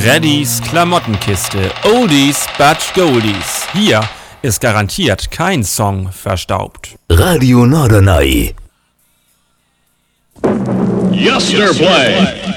Freddys Klamottenkiste. Oldies but Goldies. Hier ist garantiert kein Song verstaubt. Radio Norderney. Yesterplay.